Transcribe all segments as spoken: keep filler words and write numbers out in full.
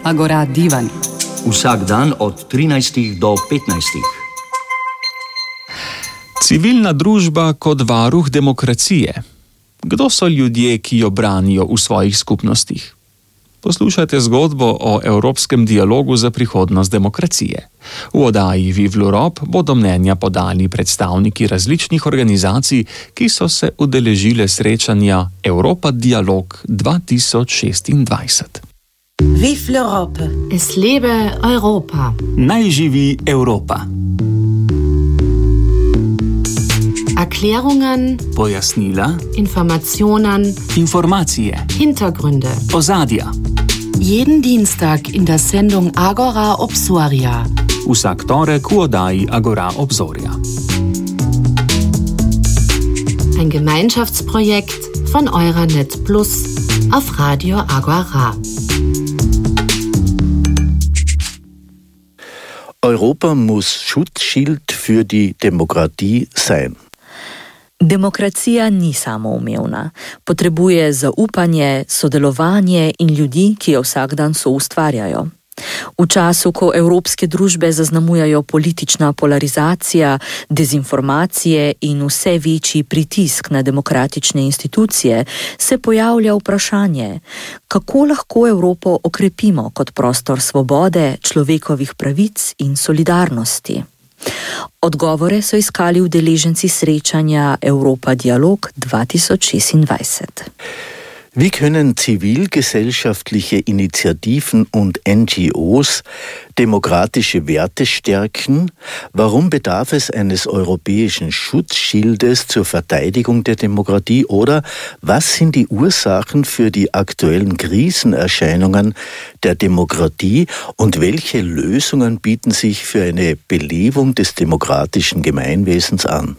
Agora Divan. Vsak dan od trinajstih do petnajstih. Civilna družba kot varuh demokracije. Kdo so ljudje, ki jo branijo v svojih skupnostih? Poslušajte zgodbo o evropskem dialogu za prihodnost demokracije. V oddaji Vive l'Europe bodo mnenja podali predstavniki različnih organizacij, ki so se udeležile srečanja Europa Dialog dva tisoč šestindvajset. Vive l'Europe. Es lebe Europa. Naj živi Evropa. Erklärungen, Pojasnila, Informationen, informacije, Hintergründe. ozadja. Jeden Dienstag in der Sendung Agora Obsoria. Vsak torek v oddaji Agora Obzorja. Ein Gemeinschaftsprojekt von Euranet Plus auf Radio Agora. Europa muss Schutzschild für die Demokratie sein. Demokracija ni samoumevna. Potrebuje zaupanje, sodelovanje in ljudi, ki jo vsak dan soustvarjajo. V času, ko evropske družbe zaznamujajo politična polarizacija, dezinformacije in vse večji pritisk na demokratične institucije, se pojavlja vprašanje, kako lahko Evropo okrepimo kot prostor svobode, človekovih pravic in solidarnosti. Odgovore so iskali udeleženci srečanja Europa Dialog dva tisoč šestindvajset. Wie können zivilgesellschaftliche Initiativen und N G Os demokratische Werte stärken? Warum bedarf es eines europäischen Schutzschildes zur Verteidigung der Demokratie? Oder was sind die Ursachen für die aktuellen Krisenerscheinungen der Demokratie und welche Lösungen bieten sich für eine Belebung des demokratischen Gemeinwesens an?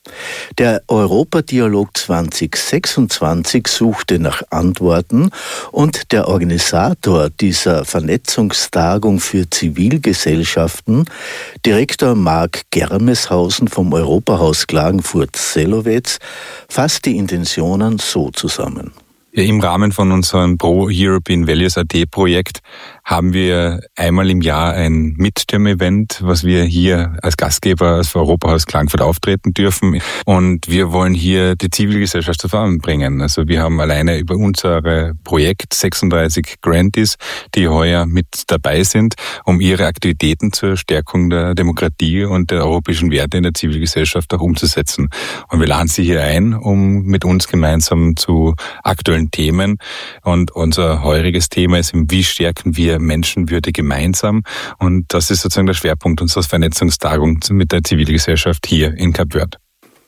Der Europa-Dialog zwanzig sechsundzwanzig suchte nach Antworten und der Organisator dieser Vernetzungstagung für Zivilgesellschaften, Direktor Marc Germeshausen vom Europahaus Klagenfurt-Sellowetz, fasst die Intentionen so zusammen. Im Rahmen von unserem Pro-European Values A T-Projekt haben wir einmal im Jahr ein Midterm-Event, was wir hier als Gastgeber als Europahaus Klagenfurt auftreten dürfen. Und wir wollen hier die Zivilgesellschaft zusammenbringen. Also wir haben alleine über unser Projekt sechsunddreißig Grantees, die heuer mit dabei sind, um ihre Aktivitäten zur Stärkung der Demokratie und der europäischen Werte in der Zivilgesellschaft auch umzusetzen. Und wir laden Sie hier ein, um mit uns gemeinsam zu aktuellen Themen. Und unser heuriges Thema ist, wie stärken wir Menschenwürde gemeinsam? Und das ist sozusagen der Schwerpunkt unserer Vernetzungstagung mit der Zivilgesellschaft hier in Kapverd.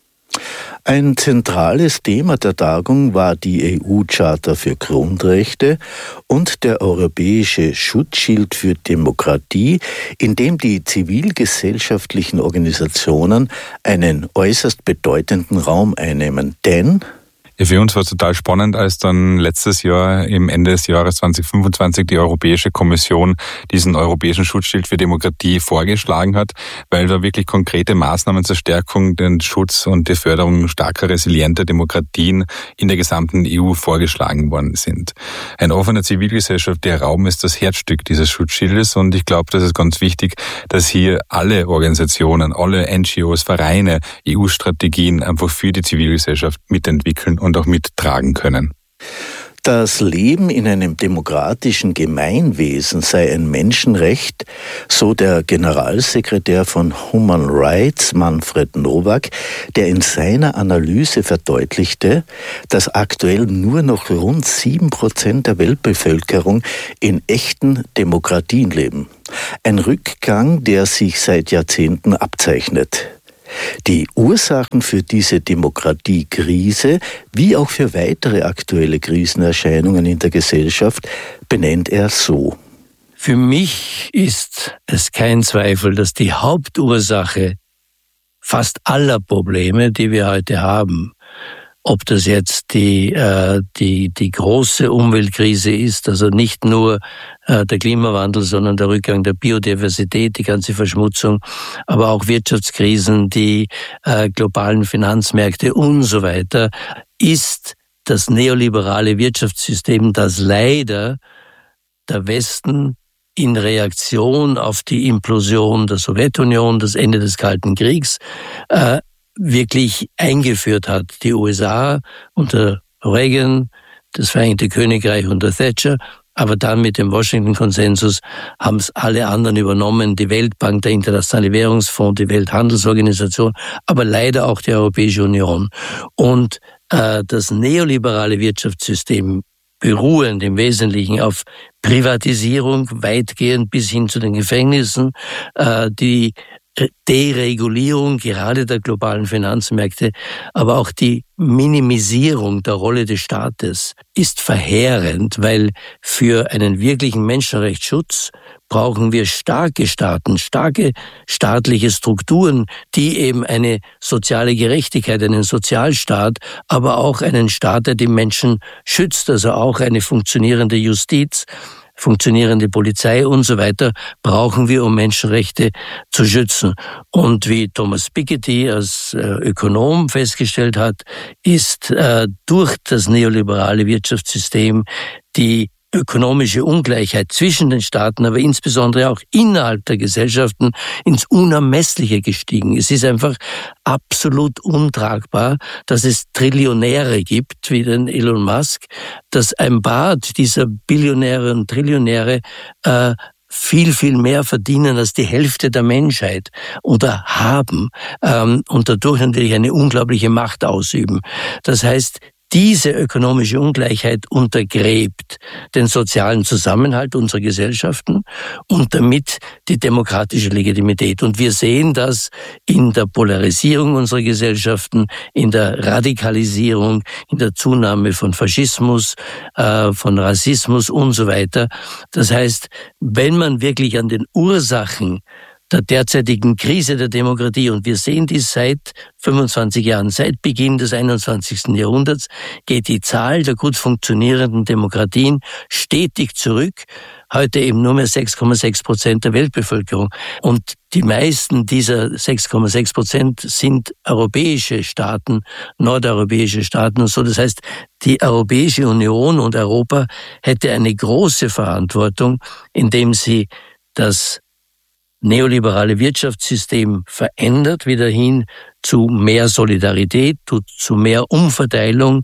Ein zentrales Thema der Tagung war die E U-Charta für Grundrechte und der Europäische Schutzschild für Demokratie, in dem die zivilgesellschaftlichen Organisationen einen äußerst bedeutenden Raum einnehmen. Denn Ja, für uns war es total spannend, als dann letztes Jahr, im Ende des Jahres zwanzig fünfundzwanzig, die Europäische Kommission diesen Europäischen Schutzschild für Demokratie vorgeschlagen hat, weil da wirklich konkrete Maßnahmen zur Stärkung, den Schutz und die Förderung starker, resilienter Demokratien in der gesamten E U vorgeschlagen worden sind. Ein offener Zivilgesellschaft, der Raum ist das Herzstück dieses Schutzschildes und ich glaube, das ist ganz wichtig, dass hier alle Organisationen, alle N G Os, Vereine, E U-Strategien einfach für die Zivilgesellschaft mitentwickeln und und auch mittragen können. Das Leben in einem demokratischen Gemeinwesen sei ein Menschenrecht, so der Generalsekretär von Human Rights, Manfred Nowak, der in seiner Analyse verdeutlichte, dass aktuell nur noch rund sieben Prozent der Weltbevölkerung in echten Demokratien leben. Ein Rückgang, der sich seit Jahrzehnten abzeichnet. Die Ursachen für diese Demokratiekrise, wie auch für weitere aktuelle Krisenerscheinungen in der Gesellschaft, benennt er so. Für mich ist es kein Zweifel, dass die Hauptursache fast aller Probleme, die wir heute haben, ob das jetzt die, äh, die, die große Umweltkrise ist, also nicht nur äh, der Klimawandel, sondern der Rückgang der Biodiversität, die ganze Verschmutzung, aber auch Wirtschaftskrisen, die äh, globalen Finanzmärkte und so weiter, ist das neoliberale Wirtschaftssystem, das leider der Westen in Reaktion auf die Implosion der Sowjetunion, das Ende des Kalten Kriegs, äh, wirklich eingeführt hat. Die U S A unter Reagan, das Vereinigte Königreich unter Thatcher, aber dann mit dem Washington-Konsensus haben es alle anderen übernommen, die Weltbank, der Internationale Währungsfonds, die Welthandelsorganisation, aber leider auch die Europäische Union. Und äh, das neoliberale Wirtschaftssystem, beruhend im Wesentlichen auf Privatisierung, weitgehend bis hin zu den Gefängnissen, äh, die Deregulierung gerade der globalen Finanzmärkte, aber auch die Minimisierung der Rolle des Staates ist verheerend, weil für einen wirklichen Menschenrechtsschutz brauchen wir starke Staaten, starke staatliche Strukturen, die eben eine soziale Gerechtigkeit, einen Sozialstaat, aber auch einen Staat, der die Menschen schützt, also auch eine funktionierende Justiz, funktionierende Polizei und so weiter brauchen wir, um Menschenrechte zu schützen. Und wie Thomas Piketty als äh, Ökonom festgestellt hat, ist äh, durch das neoliberale Wirtschaftssystem die ökonomische Ungleichheit zwischen den Staaten, aber insbesondere auch innerhalb der Gesellschaften ins Unermessliche gestiegen. Es ist einfach absolut untragbar, dass es Trillionäre gibt, wie den Elon Musk, dass ein paar dieser Billionäre und Trillionäre äh, viel, viel mehr verdienen als die Hälfte der Menschheit oder haben ähm, und dadurch natürlich eine unglaubliche Macht ausüben. Das heißt, diese ökonomische Ungleichheit untergräbt den sozialen Zusammenhalt unserer Gesellschaften und damit die demokratische Legitimität. Und wir sehen das in der Polarisierung unserer Gesellschaften, in der Radikalisierung, in der Zunahme von Faschismus, äh, von Rassismus und so weiter. Das heißt, wenn man wirklich an den Ursachen der derzeitigen Krise der Demokratie, und wir sehen dies seit fünfundzwanzig Jahren, seit Beginn des einundzwanzigsten Jahrhunderts, geht die Zahl der gut funktionierenden Demokratien stetig zurück. Heute eben nur mehr sechs Komma sechs Prozent der Weltbevölkerung. Und die meisten dieser sechs Komma sechs Prozent sind europäische Staaten, nordeuropäische Staaten und so. Das heißt, die Europäische Union und Europa hätte eine große Verantwortung, indem sie das neoliberale Wirtschaftssystem verändert, wieder hin zu mehr Solidarität, zu mehr Umverteilung.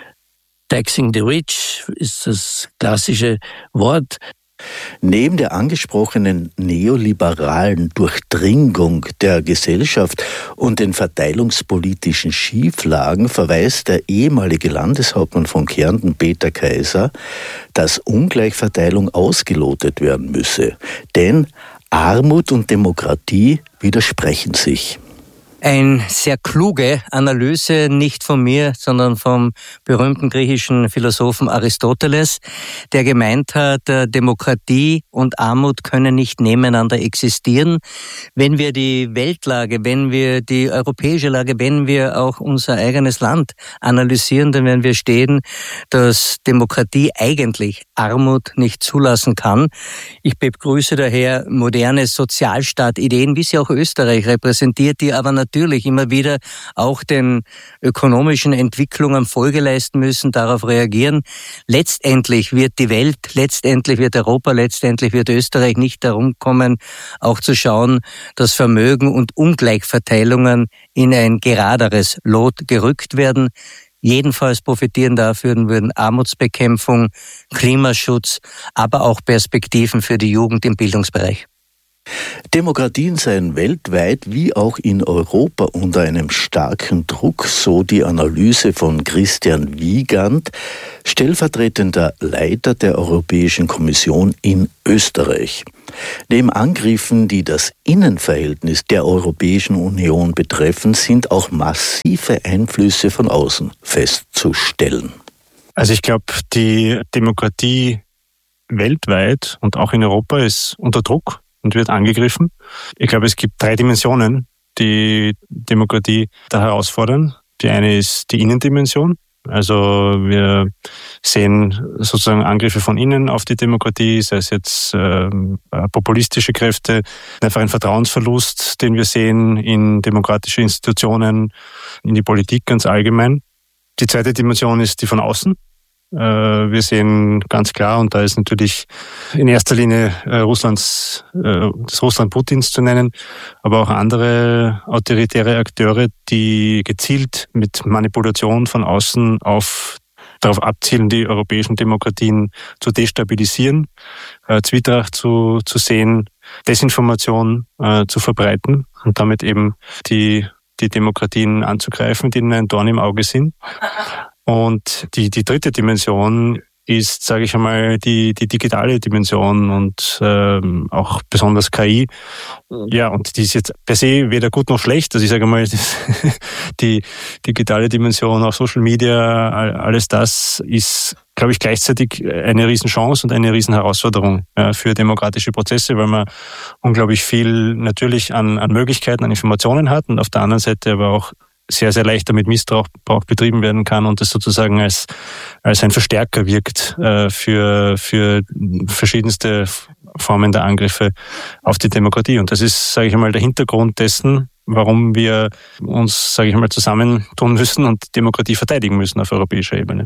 Taxing the rich ist das klassische Wort. Neben der angesprochenen neoliberalen Durchdringung der Gesellschaft und den verteilungspolitischen Schieflagen verweist der ehemalige Landeshauptmann von Kärnten, Peter Kaiser, dass Ungleichverteilung ausgelotet werden müsse. Denn Armut und Demokratie widersprechen sich. Eine sehr kluge Analyse, nicht von mir, sondern vom berühmten griechischen Philosophen Aristoteles, der gemeint hat, Demokratie und Armut können nicht nebeneinander existieren. Wenn wir die Weltlage, wenn wir die europäische Lage, wenn wir auch unser eigenes Land analysieren, dann werden wir stehen, dass Demokratie eigentlich Armut nicht zulassen kann. Ich begrüße daher moderne Sozialstaat-Ideen, wie sie auch Österreich repräsentiert, die aber natürlich natürlich immer wieder auch den ökonomischen Entwicklungen Folge leisten müssen, darauf reagieren. Letztendlich wird die Welt, letztendlich wird Europa, letztendlich wird Österreich nicht darum kommen, auch zu schauen, dass Vermögen und Ungleichverteilungen in ein geraderes Lot gerückt werden. Jedenfalls profitieren dafür würden Armutsbekämpfung, Klimaschutz, aber auch Perspektiven für die Jugend im Bildungsbereich. Demokratien seien weltweit wie auch in Europa unter einem starken Druck, so die Analyse von Christian Wiegand, stellvertretender Leiter der Europäischen Kommission in Österreich. Neben Angriffen, die das Innenverhältnis der Europäischen Union betreffen, sind auch massive Einflüsse von außen festzustellen. Also ich glaube, die Demokratie weltweit und auch in Europa ist unter Druck und wird angegriffen. Ich glaube, es gibt drei Dimensionen, die Demokratie da herausfordern. Die eine ist die Innendimension. Also wir sehen sozusagen Angriffe von innen auf die Demokratie, sei es jetzt äh, populistische Kräfte, einfach ein Vertrauensverlust, den wir sehen in demokratische Institutionen, in die Politik ganz allgemein. Die zweite Dimension ist die von außen. Wir sehen ganz klar, und da ist natürlich in erster Linie Russlands, das Russland Putins zu nennen, aber auch andere autoritäre Akteure, die gezielt mit Manipulation von außen auf darauf abzielen, die europäischen Demokratien zu destabilisieren, Zwietracht zu, zu sehen, Desinformation zu verbreiten und damit eben die, die Demokratien anzugreifen, die ihnen ein Dorn im Auge sind. Und die, die dritte Dimension ist, sage ich einmal, die, die digitale Dimension und ähm, auch besonders K I. Ja, und die ist jetzt per se weder gut noch schlecht. Also ich sage mal, die digitale Dimension, auch Social Media, alles das ist, glaube ich, gleichzeitig eine Riesenchance und eine Riesenherausforderung äh, für demokratische Prozesse, weil man unglaublich viel natürlich an, an Möglichkeiten, an Informationen hat und auf der anderen Seite aber auch sehr, sehr leicht damit Missbrauch betrieben werden kann und das sozusagen als, als ein Verstärker wirkt äh, für, für verschiedenste Formen der Angriffe auf die Demokratie. Und das ist, sage ich einmal, der Hintergrund dessen, warum wir uns, sage ich mal, zusammentun müssen und Demokratie verteidigen müssen auf europäischer Ebene.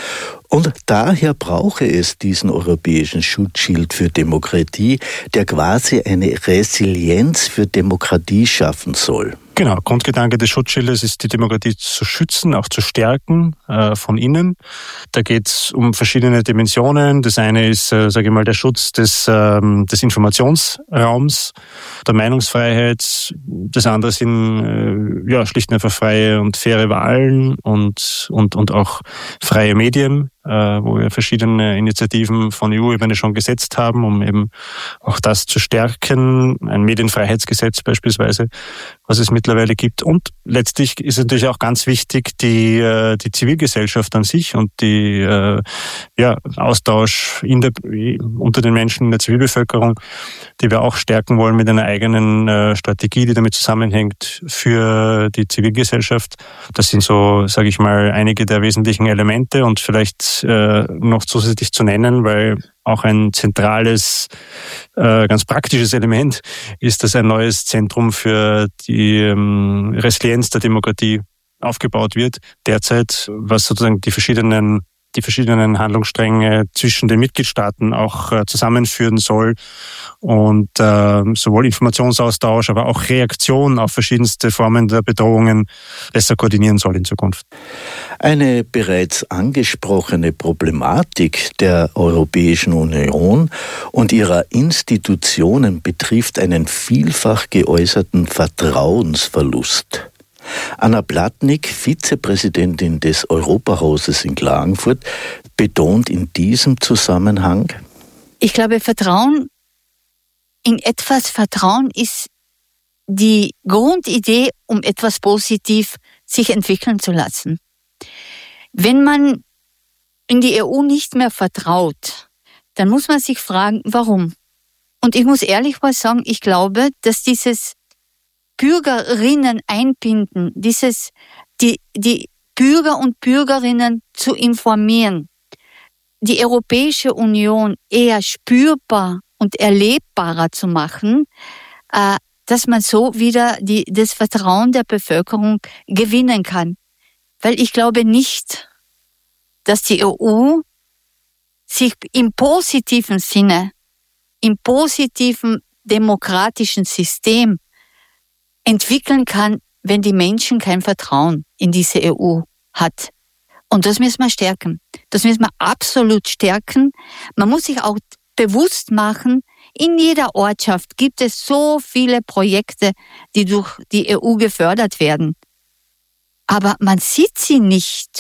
Und daher brauche es diesen europäischen Schutzschild für Demokratie, der quasi eine Resilienz für Demokratie schaffen soll. Genau, Grundgedanke des Schutzschildes ist, die Demokratie zu schützen, auch zu stärken äh, von innen. Da geht es um verschiedene Dimensionen. Das eine ist, äh, sage ich mal, der Schutz des, ähm, des Informationsraums, der Meinungsfreiheit. Das andere sind äh, ja, schlicht und einfach freie und faire Wahlen und, und, und auch freie Medien, äh, wo wir verschiedene Initiativen von E U-Ebene schon gesetzt haben, um eben auch das zu stärken. Ein Medienfreiheitsgesetz beispielsweise, was es mittlerweile gibt. Und letztlich ist natürlich auch ganz wichtig die, die Zivilgesellschaft an sich und die ja, Austausch in der, unter den Menschen in der Zivilbevölkerung, die wir auch stärken wollen mit einer eigenen Strategie, die damit zusammenhängt für die Zivilgesellschaft. Das sind so, sage ich mal, einige der wesentlichen Elemente und vielleicht noch zusätzlich zu nennen, weil auch ein zentrales, äh, ganz praktisches Element ist, dass ein neues Zentrum für die ähm, Resilienz der Demokratie aufgebaut wird. Derzeit, was sozusagen die verschiedenen die verschiedenen Handlungsstränge zwischen den Mitgliedstaaten auch äh, zusammenführen soll und äh, sowohl Informationsaustausch, aber auch Reaktion auf verschiedenste Formen der Bedrohungen besser koordinieren soll in Zukunft. Eine bereits angesprochene Problematik der Europäischen Union und ihrer Institutionen betrifft einen vielfach geäußerten Vertrauensverlust. Anna Blatnik, Vizepräsidentin des Europahauses in Klagenfurt, betont in diesem Zusammenhang: Ich glaube, Vertrauen in etwas, Vertrauen ist die Grundidee, um etwas positiv sich entwickeln zu lassen. Wenn man in die E U nicht mehr vertraut, dann muss man sich fragen, warum? Und ich muss ehrlich mal sagen, ich glaube, dass dieses Bürgerinnen einbinden, dieses, die, die Bürger und Bürgerinnen zu informieren, die Europäische Union eher spürbar und erlebbarer zu machen, äh, dass man so wieder die, das Vertrauen der Bevölkerung gewinnen kann. Weil ich glaube nicht, dass die E U sich im positiven Sinne, im positiven demokratischen System entwickeln kann, wenn die Menschen kein Vertrauen in diese E U hat. Und das müssen wir stärken. Das müssen wir absolut stärken. Man muss sich auch bewusst machen, in jeder Ortschaft gibt es so viele Projekte, die durch die E U gefördert werden. Aber man sieht sie nicht.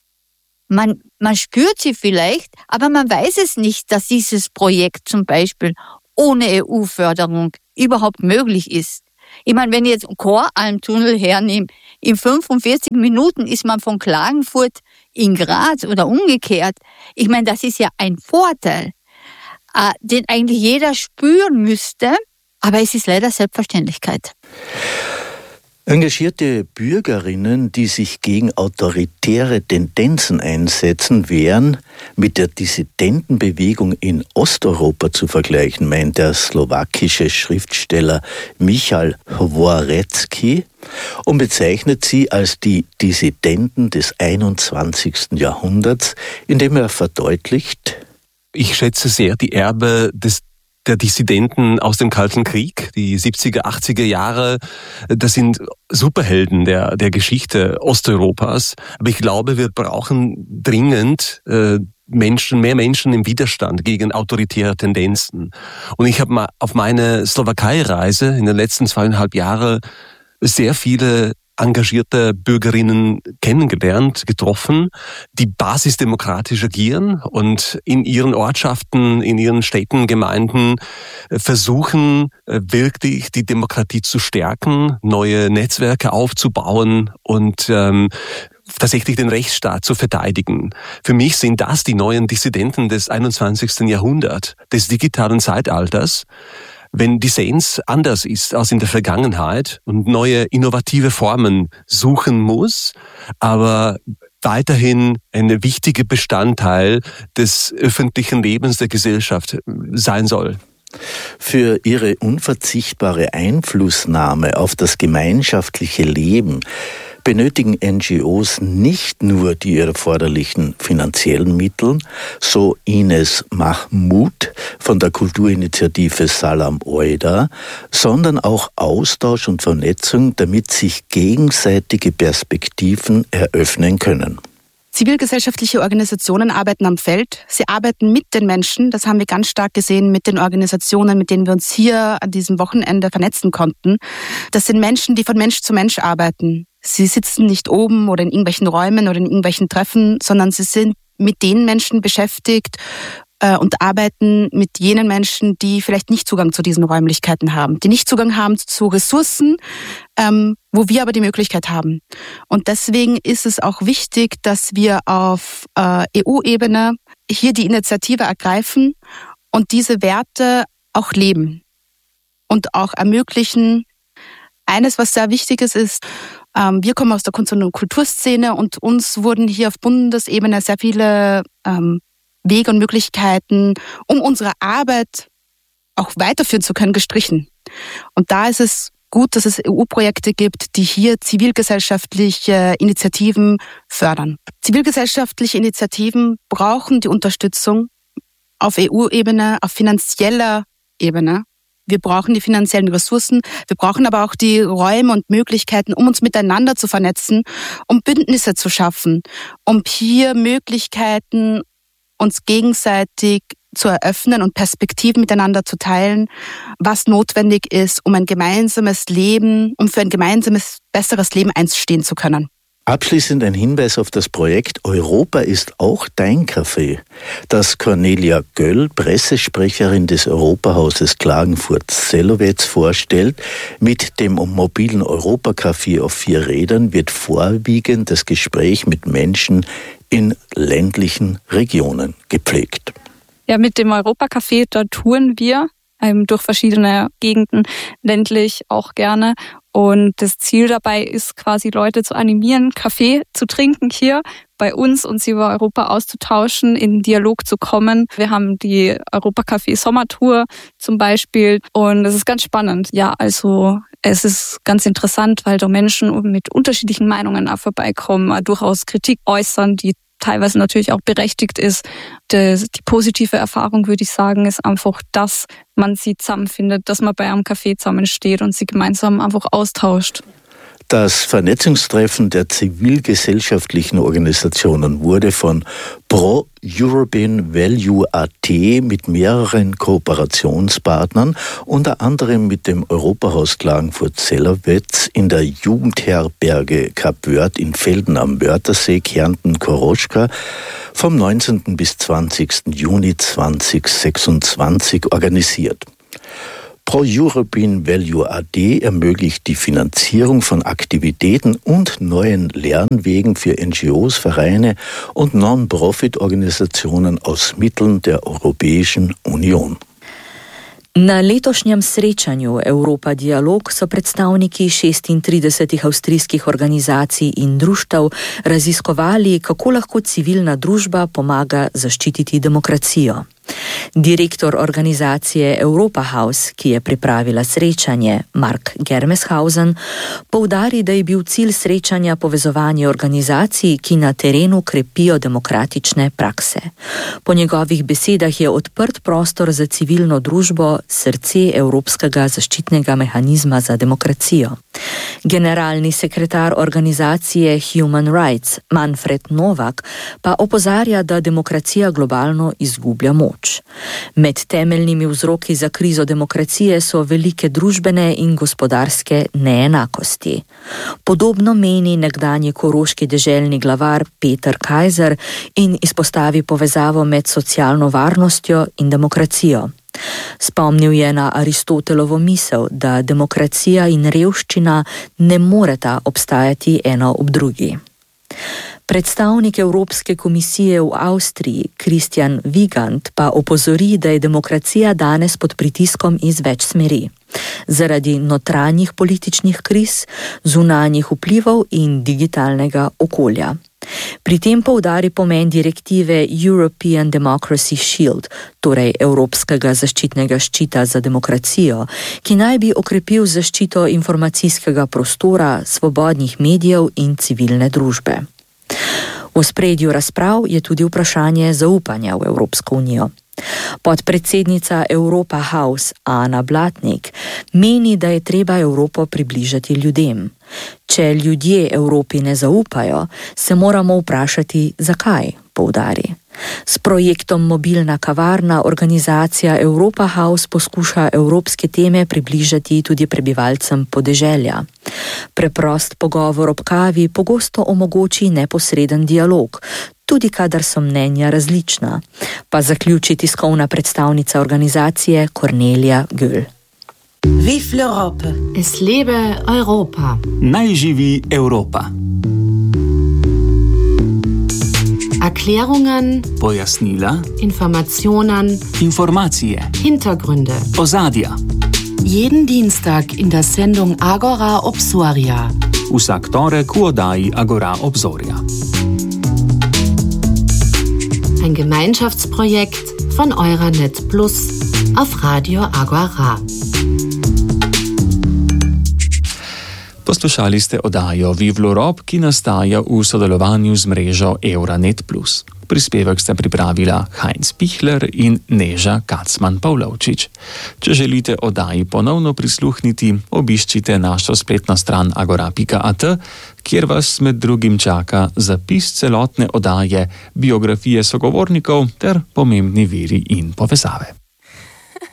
Man, man spürt sie vielleicht, aber man weiß es nicht, dass dieses Projekt zum Beispiel ohne E U-Förderung überhaupt möglich ist. Ich meine, wenn ich jetzt Koralmtunnel hernehme, in fünfundvierzig Minuten ist man von Klagenfurt in Graz oder umgekehrt. Ich meine, das ist ja ein Vorteil, äh, den eigentlich jeder spüren müsste, aber es ist leider Selbstverständlichkeit. Engagierte Bürgerinnen, die sich gegen autoritäre Tendenzen einsetzen, wären mit der Dissidentenbewegung in Osteuropa zu vergleichen, meint der slowakische Schriftsteller Michal Hvorecki und bezeichnet sie als die Dissidenten des einundzwanzigsten Jahrhunderts, indem er verdeutlicht: Ich schätze sehr die Erbe des der Dissidenten aus dem Kalten Krieg, die siebziger, achtziger Jahre. Das sind Superhelden der, der Geschichte Osteuropas. Aber ich glaube, wir brauchen dringend äh, Menschen, mehr Menschen im Widerstand gegen autoritäre Tendenzen. Und ich habe mal auf meine Slowakei-Reise in den letzten zweieinhalb Jahren sehr viele engagierte Bürgerinnen kennengelernt, getroffen, die basisdemokratisch agieren und in ihren Ortschaften, in ihren Städten, Gemeinden versuchen, wirklich die Demokratie zu stärken, neue Netzwerke aufzubauen und ähm, tatsächlich den Rechtsstaat zu verteidigen. Für mich sind das die neuen Dissidenten des einundzwanzigsten Jahrhunderts, des digitalen Zeitalters. Wenn Dissens anders ist als in der Vergangenheit und neue innovative Formen suchen muss, aber weiterhin ein wichtiger Bestandteil des öffentlichen Lebens der Gesellschaft sein soll. Für ihre unverzichtbare Einflussnahme auf das gemeinschaftliche Leben benötigen N G Os nicht nur die erforderlichen finanziellen Mittel, so Ines Mahmoud von der Kulturinitiative Salam Oida, sondern auch Austausch und Vernetzung, damit sich gegenseitige Perspektiven eröffnen können. Zivilgesellschaftliche Organisationen arbeiten am Feld. Sie arbeiten mit den Menschen. Das haben wir ganz stark gesehen mit den Organisationen, mit denen wir uns hier an diesem Wochenende vernetzen konnten. Das sind Menschen, die von Mensch zu Mensch arbeiten. Sie sitzen nicht oben oder in irgendwelchen Räumen oder in irgendwelchen Treffen, sondern sie sind mit den Menschen beschäftigt äh, und arbeiten mit jenen Menschen, die vielleicht nicht Zugang zu diesen Räumlichkeiten haben, die nicht Zugang haben zu Ressourcen, ähm, wo wir aber die Möglichkeit haben. Und deswegen ist es auch wichtig, dass wir auf äh, E U-Ebene hier die Initiative ergreifen und diese Werte auch leben und auch ermöglichen. Eines, was sehr wichtig ist, ist, ähm, wir kommen aus der Kunst- und Kulturszene und uns wurden hier auf Bundesebene sehr viele ähm, Wege und Möglichkeiten, um unsere Arbeit auch weiterführen zu können, gestrichen. Und da ist es gut, dass es E U-Projekte gibt, die hier zivilgesellschaftliche Initiativen fördern. Zivilgesellschaftliche Initiativen brauchen die Unterstützung auf E U-Ebene, auf finanzieller Ebene. Wir brauchen die finanziellen Ressourcen, wir brauchen aber auch die Räume und Möglichkeiten, um uns miteinander zu vernetzen, um Bündnisse zu schaffen, um hier Möglichkeiten uns gegenseitig zu eröffnen und Perspektiven miteinander zu teilen, was notwendig ist, um ein gemeinsames Leben, um für ein gemeinsames, besseres Leben einstehen zu können. Abschließend ein Hinweis auf das Projekt Europa ist auch dein Café, das Cornelia Göll, Pressesprecherin des Europahauses Klagenfurt-Sellowetz, vorstellt. Mit dem mobilen Europacafé auf vier Rädern wird vorwiegend das Gespräch mit Menschen in ländlichen Regionen gepflegt. Ja, mit dem Europacafé, da touren wir ähm, durch verschiedene Gegenden, ländlich auch gerne. Und das Ziel dabei ist quasi, Leute zu animieren, Kaffee zu trinken hier bei uns und sie über Europa auszutauschen, in Dialog zu kommen. Wir haben die Europacafé Sommertour zum Beispiel und das ist ganz spannend. Ja, also es ist ganz interessant, weil da Menschen mit unterschiedlichen Meinungen auch vorbeikommen, durchaus Kritik äußern, die teilweise natürlich auch berechtigt ist. Die, die positive Erfahrung, würde ich sagen, ist einfach, dass man sie zusammenfindet, dass man bei einem Café zusammensteht und sie gemeinsam einfach austauscht. Das Vernetzungstreffen der zivilgesellschaftlichen Organisationen wurde von Pro European Value punkt a t mit mehreren Kooperationspartnern, unter anderem mit dem Europahaus Klagenfurt-Sellowetz, in der Jugendherberge Kap Wörth in Velden am Wörthersee, Kärnten, Koroschka, vom neunzehnten bis zwanzigsten Juni zweitausendsechsundzwanzig organisiert. Pro European Value punkt a t ermöglicht die Finanzierung von Aktivitäten und neuen Lernwegen für N G Os, Vereine und Non-Profit-Organisationen aus Mitteln der Europäischen Union. Na letošnjem srečanju Europa Dialog so predstavniki šestintridesetih avstrijskih organizacij in društev raziskovali, kako lahko civilna družba pomaga zaščititi demokracijo. Direktor organizacije Europa House, ki je pripravila srečanje, Mark Germeshausen, poudari, da je bil cilj srečanja povezovanje organizacij, ki na terenu krepijo demokratične prakse. Po njegovih besedah je odprt prostor za civilno družbo srce Evropskega zaščitnega mehanizma za demokracijo. Generalni sekretar organizacije Human Rights, Manfred Novak, pa opozarja, da demokracija globalno izgublja moč. Med temeljnimi vzroki za krizo demokracije so velike družbene in gospodarske neenakosti. Podobno meni nekdanji koroški deželni glavar Peter Kaiser in izpostavi povezavo med socialno varnostjo in demokracijo. Spomnil je na Aristotelovo misel, da demokracija in revščina ne moreta obstajati eno ob drugi. Predstavnik Evropske komisije v Avstriji, Christian Wiegand, pa opozori, da je demokracija danes pod pritiskom iz več smeri. Zaradi notranjih političnih kriz, zunanjih vplivov in digitalnega okolja. Pri tem poudari pomen direktive European Democracy Shield, torej Evropskega zaščitnega ščita za demokracijo, ki naj bi okrepil zaščito informacijskega prostora, svobodnih medijev in civilne družbe. V ospredju razprav je tudi vprašanje zaupanja v Evropsko unijo. Podpredsednica Europa House Ana Blatnik meni, da je treba Evropo približati ljudem. Če ljudje Evropi ne zaupajo, se moramo vprašati, zakaj, poudari. S projektom Mobilna kavarna organizacija Europa House poskuša evropske teme približati tudi prebivalcem podeželja. Preprost pogovor ob kavi pogosto omogoči neposreden dialog, tudi kadar so mnenja različna, pa zaključi tiskovna predstavnica organizacije Cornelia Göll. Vive l'Europe! Es lebe Europa! Naj živi Evropa! Erklärungen, pojasnila, Informationen, informacije, Hintergründe, ozadja. Jeden Dienstag in der Sendung Agora Obsoria. Vsak torek v oddaji Agora Obzorja. Ein Gemeinschaftsprojekt von Euranet Plus auf Radio Agora. Poslušali ste oddajo Vive l'Europe, ki nastaja v sodelovanju z mrežo Euranet plus. Prispevek sta pripravila Heinz Pichler in Neža Kacman-Pavlovčič. Če želite oddaji ponovno prisluhniti, obiščite našo spletno stran agora pika at, kjer vas med drugim čaka zapis celotne oddaje, biografije sogovornikov ter pomembni viri in povezave.